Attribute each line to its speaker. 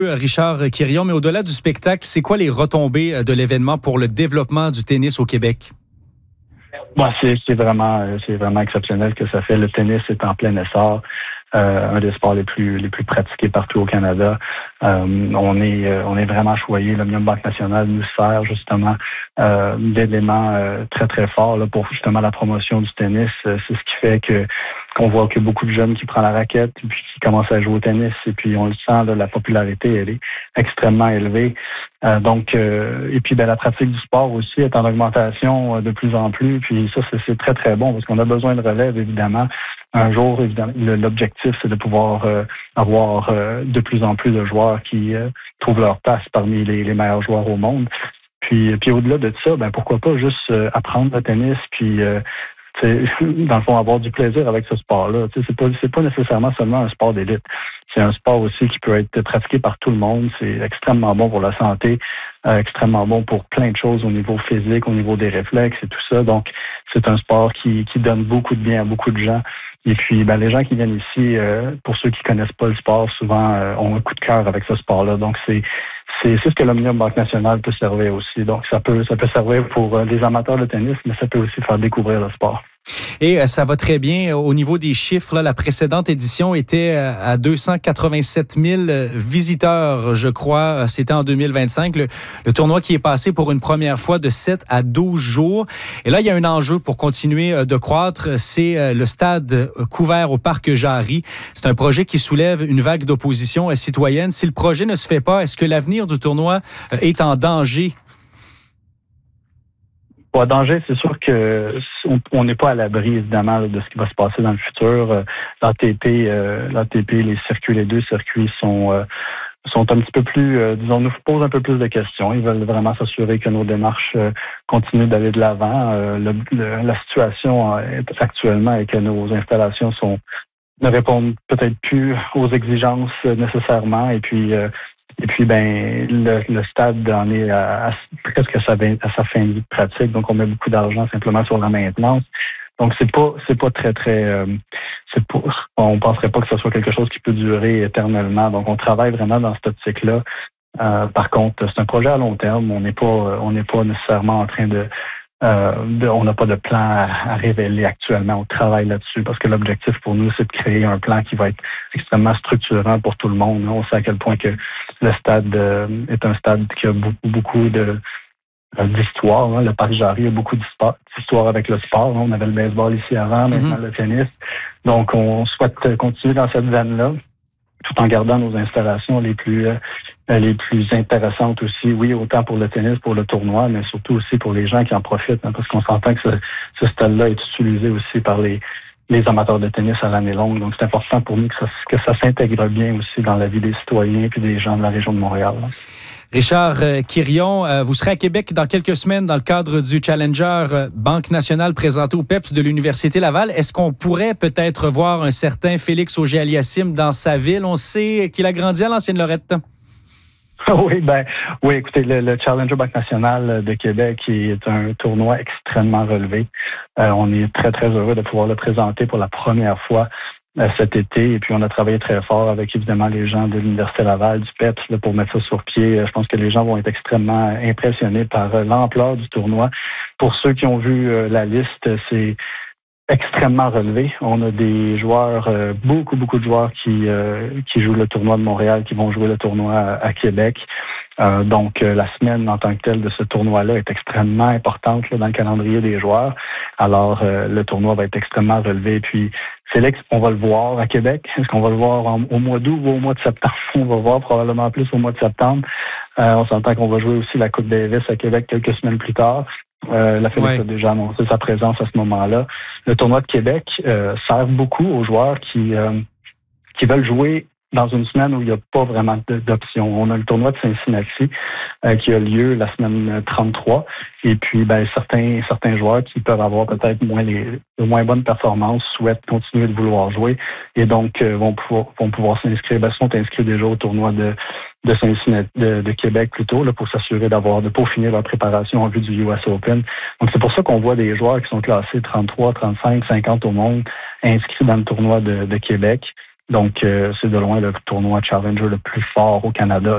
Speaker 1: Richard Quirion, mais au-delà du spectacle, c'est quoi les retombées de l'événement pour le développement du tennis au Québec?
Speaker 2: Bon, c'est vraiment exceptionnel que ça fait. Le tennis est en plein essor. Un des sports les plus pratiqués partout au Canada. On est vraiment choyé. L'Omnium Banque Nationale nous sert justement d'éléments très très forts là, pour justement la promotion du tennis. C'est ce qui fait qu'on voit que beaucoup de jeunes qui prennent la raquette et puis qui commencent à jouer au tennis. Et puis on le sent, là, la popularité elle est extrêmement élevée. Et puis la pratique du sport aussi est en augmentation de plus en plus. Puis ça c'est très très bon parce qu'on a besoin de relève évidemment. Un jour, évidemment, l'objectif, c'est de pouvoir avoir de plus en plus de joueurs qui trouvent leur place parmi les meilleurs joueurs au monde. Puis au-delà de ça, pourquoi pas juste apprendre le tennis, puis dans le fond, avoir du plaisir avec ce sport-là. C'est pas nécessairement seulement un sport d'élite. C'est un sport aussi qui peut être pratiqué par tout le monde. C'est extrêmement bon pour la santé, extrêmement bon pour plein de choses au niveau physique, au niveau des réflexes et tout ça. Donc, c'est un sport qui donne beaucoup de bien à beaucoup de gens. Et puis, les gens qui viennent ici, pour ceux qui connaissent pas le sport, souvent ont un coup de cœur avec ce sport-là. Donc, c'est ce que l'Omnium Banque Nationale peut servir aussi. Donc, ça peut servir pour les amateurs de tennis, mais ça peut aussi faire découvrir le sport.
Speaker 1: Et ça va très bien au niveau des chiffres. Là, la précédente édition était à 287 000 visiteurs, je crois. C'était en 2025. Le tournoi qui est passé pour une première fois de 7 à 12 jours. Et là, il y a un enjeu pour continuer de croître. C'est le stade couvert au Parc Jarry. C'est un projet qui soulève une vague d'opposition citoyenne. Si le projet ne se fait pas, est-ce que l'avenir du tournoi est en danger?
Speaker 2: Bon, danger, c'est sûr que on n'est pas à l'abri, évidemment, de ce qui va se passer dans le futur. L'ATP, les deux circuits sont un petit peu plus, nous posent un peu plus de questions. Ils veulent vraiment s'assurer que nos démarches continuent d'aller de l'avant. La situation actuellement est que nos installations ne répondent peut-être plus aux exigences nécessairement. Et puis le stade en est presque à sa fin de vie pratique. Donc, on met beaucoup d'argent simplement sur la maintenance. Donc, c'est pas très, très, on penserait pas que ce soit quelque chose qui peut durer éternellement. Donc, on travaille vraiment dans cette optique-là. Par contre, c'est un projet à long terme. On n'est pas nécessairement en train on n'a pas de plan à révéler actuellement. On travaille là-dessus parce que l'objectif pour nous, c'est de créer un plan qui va être extrêmement structurant pour tout le monde. On sait à quel point que le stade est un stade qui a beaucoup d'histoire. Le Parc Jarry a beaucoup d'histoire avec le sport. On avait le baseball ici avant, maintenant le tennis. Donc, on souhaite continuer dans cette veine-là, tout en gardant nos installations les plus intéressantes aussi, oui, autant pour le tennis, pour le tournoi, mais surtout aussi pour les gens qui en profitent, parce qu'on s'entend que ce stade-là est utilisé aussi par les amateurs de tennis à l'année longue. Donc, c'est important pour nous que ça s'intègre bien aussi dans la vie des citoyens et des gens de la région de Montréal.
Speaker 1: Richard Quirion, vous serez à Québec dans quelques semaines dans le cadre du Challenger Banque Nationale présenté au PEPS de l'Université Laval. Est-ce qu'on pourrait peut-être voir un certain Félix Auger-Aliassime dans sa ville? On sait qu'il a grandi à l'Ancienne Lorette.
Speaker 2: Oui, écoutez, le Challenger Banque Nationale de Québec est un tournoi extrêmement relevé. On est très, très heureux de pouvoir le présenter pour la première fois cet été. Et puis, on a travaillé très fort avec, évidemment, les gens de l'Université Laval, du PEPS, là, pour mettre ça sur pied. Je pense que les gens vont être extrêmement impressionnés par l'ampleur du tournoi. Pour ceux qui ont vu la liste, c'est extrêmement relevé. On a des joueurs, beaucoup de joueurs qui jouent le tournoi de Montréal, qui vont jouer le tournoi à Québec. Donc, la semaine en tant que telle de ce tournoi-là est extrêmement importante là, dans le calendrier des joueurs. Alors, le tournoi va être extrêmement relevé. Puis, Félix, on va le voir à Québec. Est-ce qu'on va le voir au mois d'août ou au mois de septembre? On va voir probablement plus au mois de septembre. On s'entend qu'on va jouer aussi la Coupe Davis à Québec quelques semaines plus tard. La Félix a déjà annoncé sa présence à ce moment-là. Le tournoi de Québec sert beaucoup aux joueurs qui veulent jouer dans une semaine où il n'y a pas vraiment d'options. On a le tournoi de Cincinnati qui a lieu la semaine 33. Et puis, certains joueurs qui peuvent avoir peut-être moins bonnes performances souhaitent continuer de vouloir jouer et donc vont pouvoir s'inscrire. Sont inscrits déjà au tournoi de Cincinnati, de Québec plutôt, là, pour s'assurer de peaufiner leur préparation en vue du US Open. Donc, c'est pour ça qu'on voit des joueurs qui sont classés 33, 35, 50 au monde inscrits dans le tournoi de Québec. Donc, c'est de loin le tournoi Challenger le plus fort au Canada.